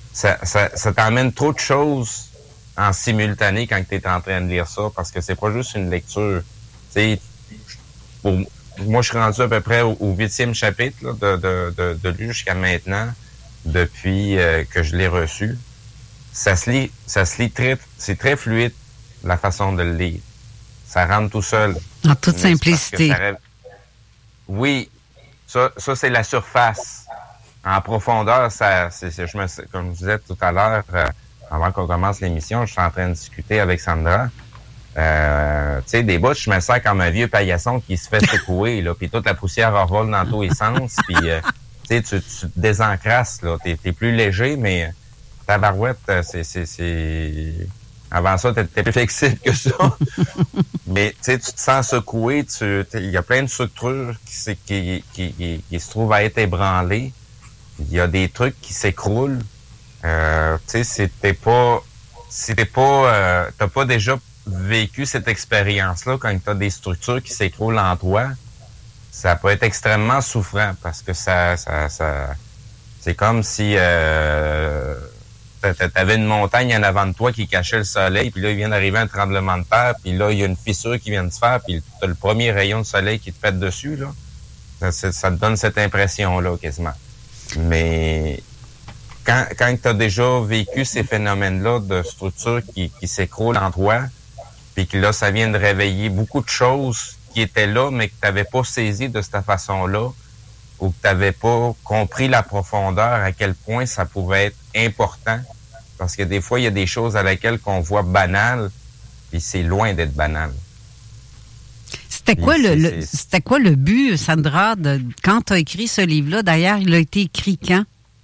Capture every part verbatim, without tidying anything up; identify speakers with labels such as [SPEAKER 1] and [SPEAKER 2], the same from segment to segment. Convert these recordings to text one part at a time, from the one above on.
[SPEAKER 1] ça, ça, ça t'emmène trop de choses en simultané quand tu es en train de lire ça, parce que c'est pas juste une lecture. Tu sais, pour, moi, je suis rendu à peu près au, au huitième chapitre là, de, de, de, de lui jusqu'à maintenant, depuis euh, que je l'ai reçu. Ça se lit, ça se lit très, c'est très fluide, la façon de le lire. Ça rentre tout seul.
[SPEAKER 2] En toute simplicité.
[SPEAKER 1] Rêve... Oui, ça, ça c'est la surface. En profondeur, ça, c'est, c'est, je me, comme je disais tout à l'heure, euh, avant qu'on commence l'émission, je suis en train de discuter avec Sandra. Euh, tu sais, des bouts, je me sens comme un vieux paillasson qui se fait secouer, là, puis toute la poussière revole dans tous les sens, puis euh, tu, tu te désencrasses, là. T'es, t'es plus léger, mais ta barouette, c'est, c'est, c'est... Avant ça, t'étais plus flexible que ça. Mais tu sais, tu te sens secoué, tu, il y a plein de structures qui, qui, qui, qui, qui se trouvent à être ébranlées. Il y a des trucs qui s'écroulent. Euh, tu sais, c'était pas, c'était pas, euh, t'as pas déjà vécu cette expérience-là quand t'as des structures qui s'écroulent en toi. Ça peut être extrêmement souffrant parce que ça, ça, ça, c'est comme si euh, t'avais une montagne en avant de toi qui cachait le soleil, puis là, il vient d'arriver un tremblement de terre, puis là, il y a une fissure qui vient de se faire, puis t'as le premier rayon de soleil qui te pète dessus, là. Ça, ça te donne cette impression-là, quasiment. Mais quand, quand tu as déjà vécu ces phénomènes-là de structures qui, qui s'écroulent en toi, puis que là, ça vient de réveiller beaucoup de choses qui étaient là, mais que tu n'avais pas saisi de cette façon-là, ou que tu n'avais pas compris la profondeur, à quel point ça pouvait être important. Parce que des fois, il y a des choses à laquelle qu'on voit banales, puis c'est loin d'être banal.
[SPEAKER 2] C'était quoi, le, le, c'était quoi le but, Sandra, de, quand tu as écrit ce livre-là? D'ailleurs, il a été écrit quand?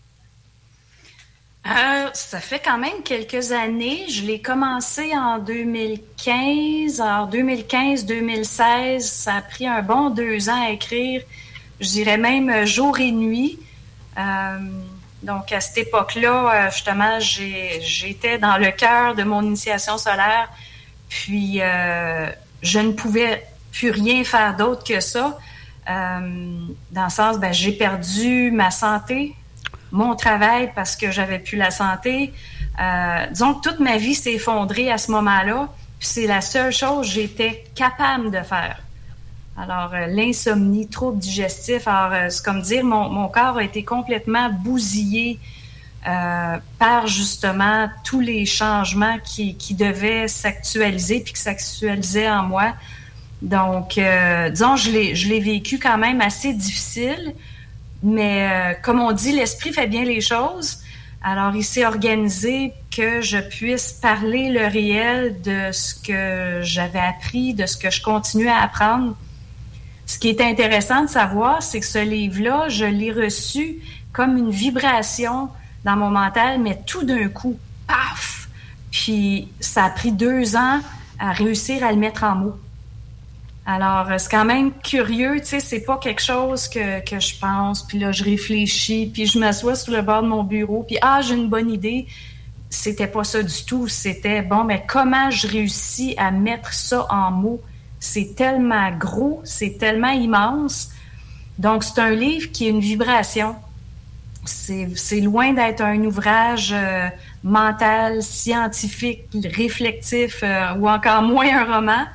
[SPEAKER 3] Euh, ça fait quand même quelques années. Je l'ai commencé en deux mille quinze. Alors, deux mille quinze deux mille seize, ça a pris un bon deux ans à écrire. Je dirais même jour et nuit. Euh, donc, à cette époque-là, justement, j'ai, j'étais dans le cœur de mon initiation solaire. Puis, euh, je ne pouvais plus rien faire d'autre que ça. Euh, dans le sens, ben, j'ai perdu ma santé, mon travail parce que j'avais plus la santé. Euh, disons que toute ma vie s'est effondrée à ce moment-là. Puis c'est la seule chose que j'étais capable de faire. Alors, euh, l'insomnie, troubles digestifs, alors euh, c'est comme dire, mon, mon corps a été complètement bousillé euh, par justement tous les changements qui, qui devaient s'actualiser puis qui s'actualisaient en moi. Donc, euh, disons, je l'ai, je l'ai vécu quand même assez difficile, mais euh, comme on dit, l'esprit fait bien les choses. Alors, il s'est organisé que je puisse parler le réel de ce que j'avais appris, de ce que je continuais à apprendre. Ce qui est intéressant de savoir, c'est que ce livre-là, je l'ai reçu comme une vibration dans mon mental, mais tout d'un coup, paf! Puis, ça a pris deux ans à réussir à le mettre en mots. Alors, c'est quand même curieux, tu sais, c'est pas quelque chose que, que je pense, puis là, je réfléchis, puis je m'assois sur le bord de mon bureau, puis ah, j'ai une bonne idée. C'était pas ça du tout, c'était, bon, mais comment je réussis à mettre ça en mots? C'est tellement gros, c'est tellement immense. Donc, c'est un livre qui est une vibration. C'est, c'est loin d'être un ouvrage euh, mental, scientifique, réflectif, euh, ou encore moins un roman.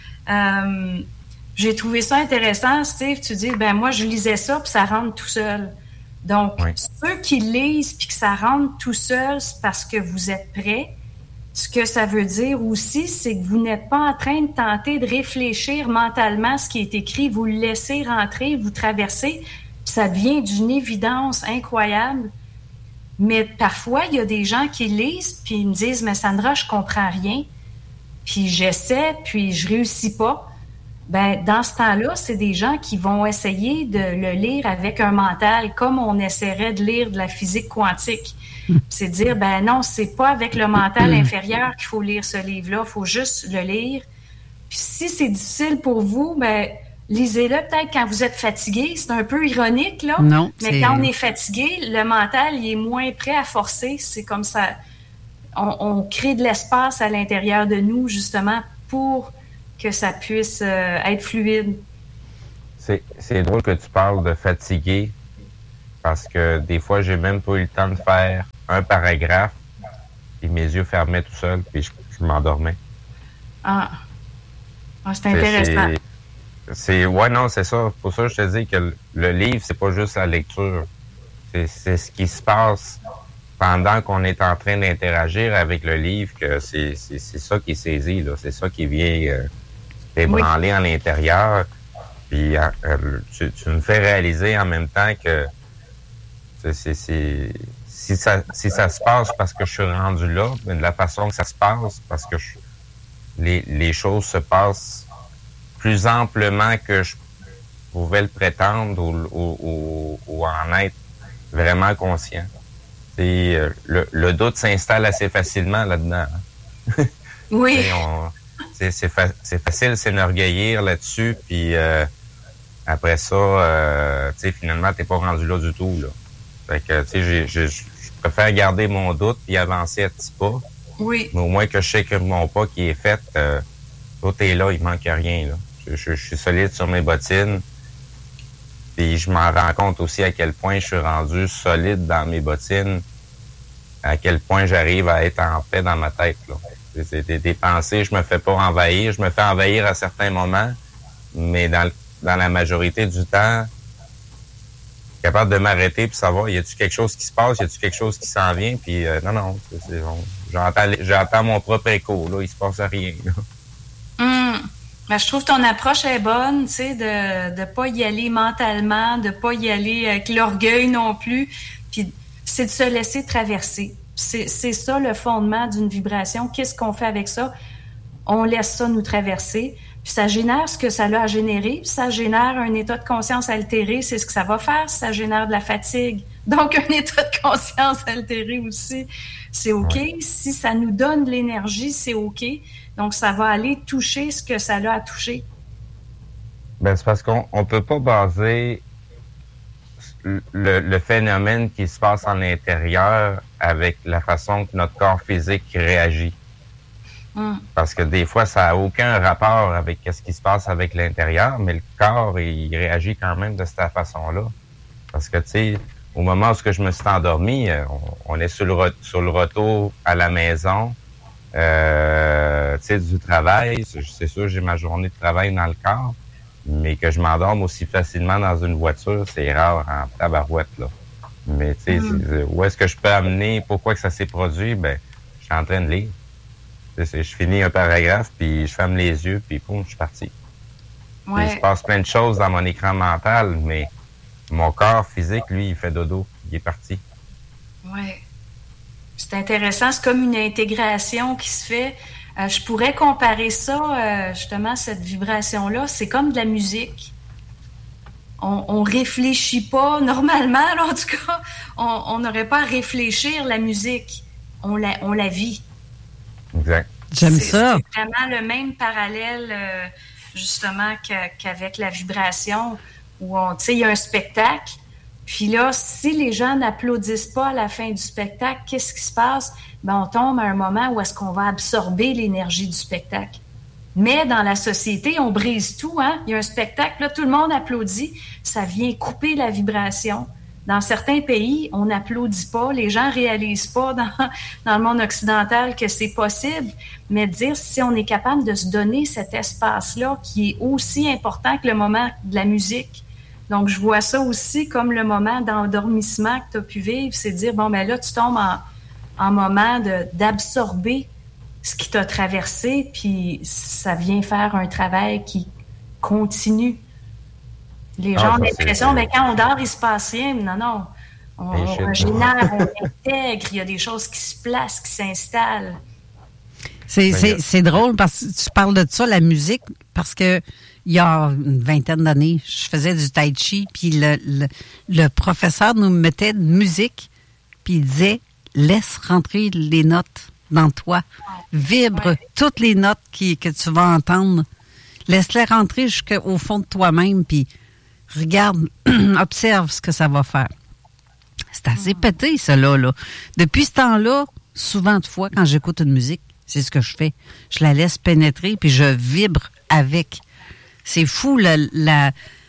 [SPEAKER 3] Euh, j'ai trouvé ça intéressant, Steve. Tu dis, ben moi, je lisais ça, puis ça rentre tout seul. Donc, oui. Ceux qui lisent, puis que ça rentre tout seul, c'est parce que vous êtes prêts. Ce que ça veut dire aussi, c'est que vous n'êtes pas en train de tenter de réfléchir mentalement ce qui est écrit. Vous le laissez rentrer, vous traversez, puis ça devient d'une évidence incroyable. Mais parfois, il y a des gens qui lisent, puis ils me disent, mais Sandra, je comprends rien. Puis j'essaie, puis je réussis pas. Ben dans ce temps-là, c'est des gens qui vont essayer de le lire avec un mental, comme on essaierait de lire de la physique quantique. C'est dire, ben non, c'est pas avec le mental inférieur qu'il faut lire ce livre-là, il faut juste le lire. Puis si c'est difficile pour vous, ben lisez-le peut-être quand vous êtes fatigué. C'est un peu ironique, là.
[SPEAKER 2] Non,
[SPEAKER 3] mais
[SPEAKER 2] c'est...
[SPEAKER 3] quand on est fatigué, le mental, il est moins prêt à forcer. C'est comme ça... On, on crée de l'espace à l'intérieur de nous, justement, pour que ça puisse euh, être fluide.
[SPEAKER 1] C'est, c'est drôle que tu parles de fatigué. Parce que des fois, j'ai même pas eu le temps de faire un paragraphe, puis mes yeux fermaient tout seuls, puis je, je m'endormais.
[SPEAKER 3] Ah, ah c'est intéressant.
[SPEAKER 1] C'est, c'est, ouais, non, c'est ça. Pour ça, je te dis que le, le livre, c'est pas juste la lecture. C'est, c'est ce qui se passe pendant qu'on est en train d'interagir avec le livre, que c'est, c'est, c'est ça qui est saisi, là. C'est ça qui vient euh, ébranler oui. à l'intérieur. Puis euh, tu, tu me fais réaliser en même temps que c'est, c'est, c'est, si, ça, si ça se passe parce que je suis rendu là, mais de la façon que ça se passe, parce que je, les, les choses se passent plus amplement que je pouvais le prétendre ou, ou, ou, ou en être vraiment conscient. Et, euh, le, le doute s'installe assez facilement là-dedans. Hein?
[SPEAKER 3] Oui.
[SPEAKER 1] on, c'est, c'est, fa- c'est facile de s'énorgueillir là-dessus, puis euh, après ça, euh, tu sais, finalement, t'es pas rendu là du tout, là. Fait que, tu sais, j'ai, j'ai, je préfère garder mon doute puis avancer à petits pas.
[SPEAKER 3] Oui.
[SPEAKER 1] Mais au moins que je sais que mon pas qui est fait, euh, tout est là, il manque rien, là. Je, je, je suis solide sur mes bottines. Puis je m'en rends compte aussi à quel point je suis rendu solide dans mes bottines, à quel point j'arrive à être en paix dans ma tête, là. C'est, c'est des, des pensées, je me fais pas envahir. Je me fais envahir à certains moments, mais dans, dans la majorité du temps, capable de m'arrêter puis savoir, y a-tu quelque chose qui se passe, y a-tu quelque chose qui s'en vient, puis euh, non, non, c'est, c'est, on, j'entends, j'entends mon propre écho, là, il se passe rien, là.
[SPEAKER 3] Hum. Ben, je trouve que ton approche est bonne, tu sais, de de pas y aller mentalement, de pas y aller avec l'orgueil non plus, puis c'est de se laisser traverser. C'est, c'est ça le fondement d'une vibration. Qu'est-ce qu'on fait avec ça? On laisse ça nous traverser, puis ça génère ce que ça a à générer, puis ça génère un état de conscience altéré, c'est ce que ça va faire, ça génère de la fatigue. Donc, un état de conscience altéré aussi, c'est OK. Ouais. Si ça nous donne de l'énergie, c'est OK. Donc, ça va aller toucher ce que ça a à toucher.
[SPEAKER 1] Ben, c'est parce qu'on on peut pas baser le, le phénomène qui se passe en l'intérieur avec la façon que notre corps physique réagit. Mm. Parce que des fois, ça n'a aucun rapport avec ce qui se passe avec l'intérieur, mais le corps, il réagit quand même de cette façon-là. Parce que, tu sais, au moment où je me suis endormi, on, on est sur le, re, sur le retour à la maison, euh, tu sais, du travail. C'est sûr, j'ai ma journée de travail dans le corps, mais que je m'endorme aussi facilement dans une voiture, c'est rare en tabarouette, là. Mais, tu sais, mm. où est-ce que je peux amener, pourquoi que ça s'est produit? Ben, je suis en train de lire. Je finis un paragraphe, puis je ferme les yeux, puis poum, je suis parti. Ouais. Il se passe plein de choses dans mon écran mental, mais mon corps physique, lui, il fait dodo. Il est parti.
[SPEAKER 3] Oui. C'est intéressant. C'est comme une intégration qui se fait. Euh, je pourrais comparer ça, euh, justement, cette vibration-là. C'est comme de la musique. On, on réfléchit pas normalement, là, en tout cas. On n'aurait pas à réfléchir la musique. On la, on la vit.
[SPEAKER 1] Exact.
[SPEAKER 2] J'aime
[SPEAKER 3] c'est,
[SPEAKER 2] ça.
[SPEAKER 3] C'est vraiment le même parallèle, euh, justement, qu'avec la vibration, où on, tu sais, il y a un spectacle, puis là, si les gens n'applaudissent pas à la fin du spectacle, qu'est-ce qui se passe? Ben, on tombe à un moment où est-ce qu'on va absorber l'énergie du spectacle. Mais dans la société, on brise tout, hein? Il y a un spectacle, là, tout le monde applaudit, ça vient couper la vibration. Dans certains pays, on n'applaudit pas, les gens réalisent pas dans, dans le monde occidental que c'est possible, mais dire si on est capable de se donner cet espace-là qui est aussi important que le moment de la musique. Donc, je vois ça aussi comme le moment d'endormissement que tu as pu vivre, c'est de dire, bon, ben là, tu tombes en, en moment de, d'absorber ce qui t'a traversé, puis ça vient faire un travail qui continue. Les gens ah, ont l'impression, mais quand on dort, il se passe rien. Non, non. On, on génère, on intègre, il y a des choses qui se placent, qui s'installent.
[SPEAKER 2] C'est, c'est, c'est drôle parce que tu parles de ça, la musique, parce que il y a une vingtaine d'années, je faisais du tai chi, puis le, le, le professeur nous mettait de musique, puis il disait, laisse rentrer les notes dans toi. Vibre ouais. toutes les notes qui, que tu vas entendre. Laisse-les rentrer jusqu'au fond de toi-même, puis regarde, observe ce que ça va faire. C'est assez pété, ça, là, là. Depuis ce temps-là, souvent de fois, quand j'écoute une musique, c'est ce que je fais. Je la laisse pénétrer, puis je vibre avec. C'est fou, la, la,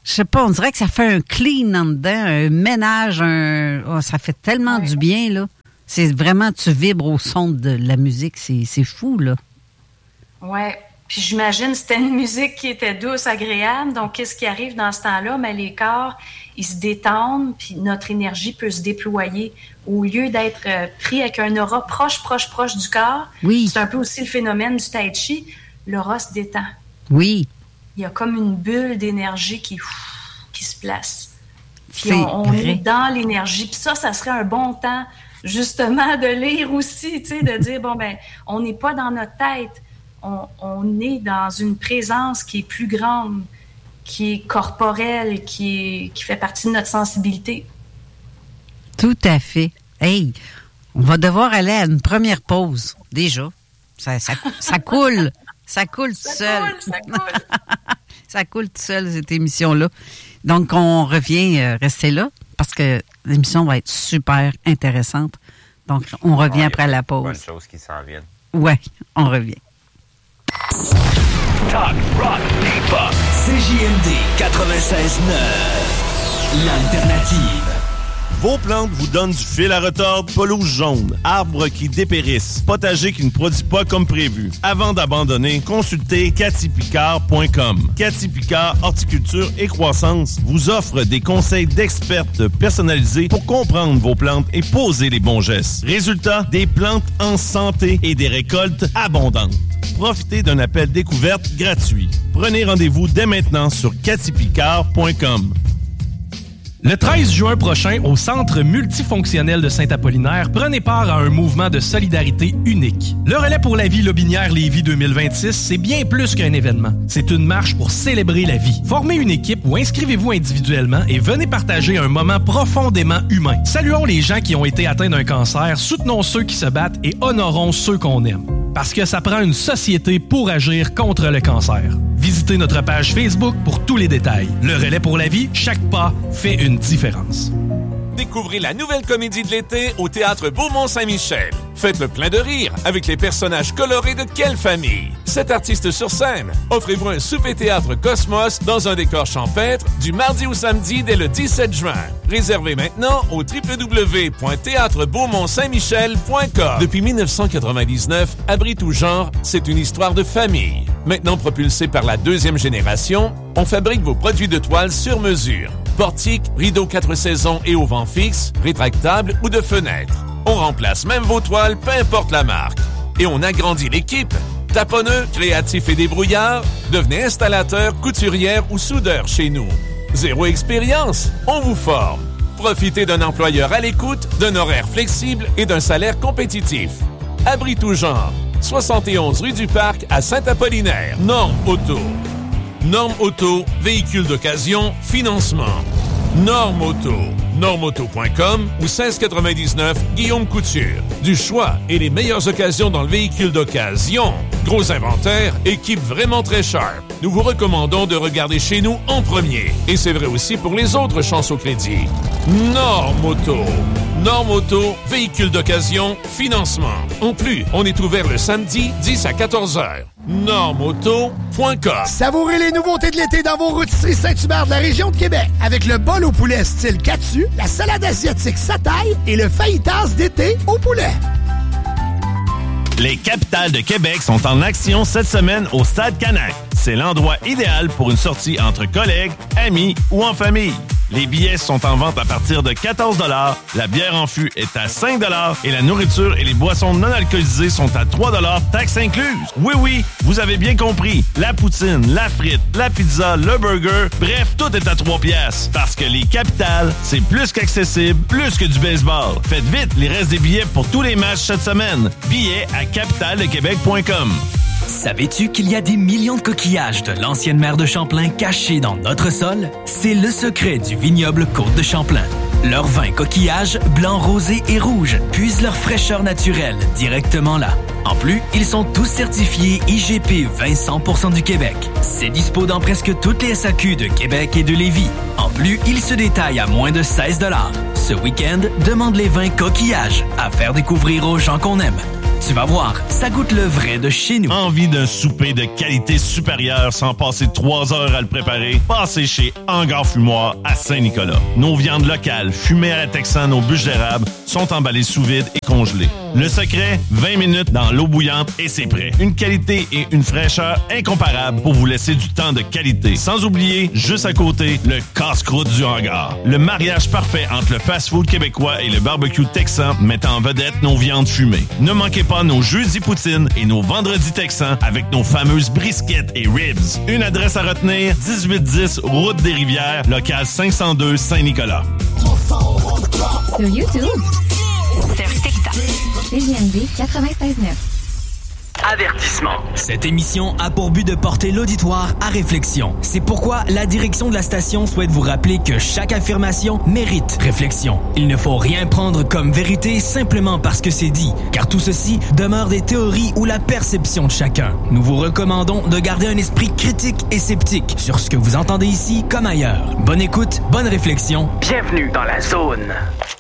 [SPEAKER 2] je sais pas, on dirait que ça fait un clean en dedans, un ménage, un, oh, ça fait tellement ouais. du bien, là. C'est vraiment, tu vibres au son de la musique, c'est, c'est fou, là.
[SPEAKER 3] Ouais. Puis j'imagine que c'était une musique qui était douce, agréable. Donc, qu'est-ce qui arrive dans ce temps-là? Mais les corps, ils se détendent, puis notre énergie peut se déployer. Au lieu d'être euh, pris avec un aura proche, proche, proche du corps,
[SPEAKER 2] oui.
[SPEAKER 3] c'est un peu aussi le phénomène du tai chi, l'aura se détend.
[SPEAKER 2] Oui.
[SPEAKER 3] Il y a comme une bulle d'énergie qui, qui se place. Puis
[SPEAKER 2] c'est
[SPEAKER 3] on, on est dans l'énergie. Puis ça, ça serait un bon temps, justement, de lire aussi, tu sais, de dire, bon, ben, on n'est pas dans notre tête. On, on est dans une présence qui est plus grande, qui est corporelle, qui, est, qui fait partie de notre sensibilité.
[SPEAKER 2] Tout à fait. Hey, on va devoir aller à une première pause, déjà. Ça, ça, ça coule. Ça coule tout
[SPEAKER 3] ça
[SPEAKER 2] seul.
[SPEAKER 3] Coule, ça coule.
[SPEAKER 2] Ça coule tout seul, cette émission-là. Donc, on revient, euh, restez là, parce que l'émission va être super intéressante. Donc, on revient ouais, après la pause.
[SPEAKER 1] Bonne chose qui s'en viennent.
[SPEAKER 2] Ouais, on revient.
[SPEAKER 4] Talk, rock, hip-hop. C J M D quatre-vingt-seize neuf. L'alternative.
[SPEAKER 5] Vos plantes vous donnent du fil à retordre, pelouse jaune, arbres qui dépérissent, potager qui ne produit pas comme prévu. Avant d'abandonner, consultez cathy picard point com. Cathy Picard Horticulture et Croissance vous offre des conseils d'expertes personnalisés pour comprendre vos plantes et poser les bons gestes. Résultat, des plantes en santé et des récoltes abondantes. Profitez d'un appel découverte gratuit. Prenez rendez-vous dès maintenant sur cathy picard point com.
[SPEAKER 6] Le treize juin prochain, au Centre multifonctionnel de Saint-Apollinaire, prenez part à un mouvement de solidarité unique. Le Relais pour la vie Lobinière-Lévis deux mille vingt-six, c'est bien plus qu'un événement. C'est une marche pour célébrer la vie. Formez une équipe ou inscrivez-vous individuellement et venez partager un moment profondément humain. Saluons les gens qui ont été atteints d'un cancer, soutenons ceux qui se battent et honorons ceux qu'on aime. Parce que ça prend une société pour agir contre le cancer. Visitez notre page Facebook pour tous les détails. Le Relais pour la vie, chaque pas fait une différence.
[SPEAKER 7] Découvrez la nouvelle comédie de l'été au Théâtre Beaumont-Saint-Michel. Faites le plein de rire avec les personnages colorés de Quelle famille? Sept artistes sur scène. Offrez-vous un souper théâtre Cosmos dans un décor champêtre du mardi au samedi dès le dix-sept juin. Réservez maintenant au w w w point théâtre beaumont saint michel point com. Depuis dix-neuf cent quatre-vingt-dix-neuf, Abri tout genre, c'est une histoire de famille. Maintenant propulsée par la deuxième génération, on fabrique vos produits de toile sur mesure. Portiques, rideaux quatre saisons et au vent fixe, rétractables ou de fenêtres. On remplace même vos toiles, peu importe la marque. Et on agrandit l'équipe. Taponneux, créatifs et débrouillards, devenez installateur, couturière ou soudeur chez nous. Zéro expérience, on vous forme. Profitez d'un employeur à l'écoute, d'un horaire flexible et d'un salaire compétitif. Abri tout genre, soixante et onze rue du Parc à Saint-Apollinaire. Norme Auto. Norme Auto, véhicule d'occasion, financement. Norme Auto. norme auto point com ou seize quatre-vingt-dix-neuf Guillaume Couture. Du choix et les meilleures occasions dans le véhicule d'occasion. Gros inventaire, équipe vraiment très sharp. Nous vous recommandons de regarder chez nous en premier. Et c'est vrai aussi pour les autres chances au crédit. Norme Auto. Norme Auto, véhicule d'occasion, financement. En plus, on est ouvert le samedi dix à quatorze heures. norme auto point com.
[SPEAKER 8] Savourez les nouveautés de l'été dans vos rôtisseries Saint-Hubert de la région de Québec. Avec le bol au poulet style Katsu, la salade asiatique Sataï et le fajitas d'été au poulet.
[SPEAKER 5] Les capitales de Québec sont en action cette semaine au Stade Canac. C'est l'endroit idéal pour une sortie entre collègues, amis ou en famille. Les billets sont en vente à partir de quatorze dollars, la bière en fût est à cinq dollars et la nourriture et les boissons non alcoolisées sont à trois dollars, taxes incluses. Oui, oui, vous avez bien compris. La poutine, la frite, la pizza, le burger, bref, tout est à trois piastres. Parce que les capitales, c'est plus qu'accessible, plus que du baseball. Faites vite, il reste des billets pour tous les matchs cette semaine. Billets à capitale de québec point com.
[SPEAKER 9] Savais-tu qu'il y a des millions de coquillages de l'ancienne mer de Champlain cachés dans notre sol? C'est le secret du vignoble Côte de Champlain. Leurs vins coquillages, blancs, rosés et rouges, puisent leur fraîcheur naturelle directement là. En plus, ils sont tous certifiés I G P vingt cent pour cent du Québec. C'est dispo dans presque toutes les S A Q de Québec et de Lévis. En plus, ils se détaillent à moins de seize dollars. Ce week-end, demande les vins coquillages à faire découvrir aux gens qu'on aime. Tu vas voir, ça goûte le vrai de chez nous.
[SPEAKER 5] Envie d'un souper de qualité supérieure sans passer trois heures à le préparer? Passez chez Hangar Fumoir à Saint-Nicolas. Nos viandes locales, fumées à la texane aux bûches d'érable, sont emballées sous vide et congelées. Le secret, vingt minutes dans l'eau bouillante et c'est prêt. Une qualité et une fraîcheur incomparables pour vous laisser du temps de qualité. Sans oublier, juste à côté, le casse-croûte du hangar. Le mariage parfait entre le fast-food québécois et le barbecue texan mettant en vedette nos viandes fumées. Ne manquez pas nos jeudis poutines et nos vendredis texans avec nos fameuses brisquettes et ribs. Une adresse à retenir, dix-huit dix Route des Rivières, local cinq cent deux Saint-Nicolas.
[SPEAKER 10] Sur YouTube, sur TikTok, C J M D quatre-vingt-seize neuf.
[SPEAKER 9] Avertissement. Cette émission a pour but de porter l'auditoire à réflexion. C'est pourquoi la direction de la station souhaite vous rappeler que chaque affirmation mérite réflexion. Il ne faut rien prendre comme vérité simplement parce que c'est dit, car tout ceci demeure des théories ou la perception de chacun. Nous vous recommandons de garder un esprit critique et sceptique sur ce que vous entendez ici comme ailleurs. Bonne écoute, bonne réflexion. Bienvenue dans la zone.